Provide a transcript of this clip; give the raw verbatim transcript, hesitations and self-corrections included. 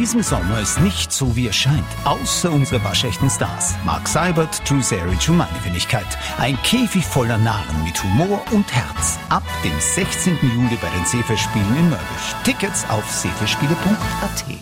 diesem Sommer ist nicht so, wie es scheint. Außer unsere waschechten Stars. Mark Seibert, Drew Seric und meine Wenigkeit. Ein Käfig voller Narren mit Humor und Herz. Ab dem sechzehnten Juli bei den Seefestspielen in Mörbisch. Tickets auf seefestspiele punkt a t.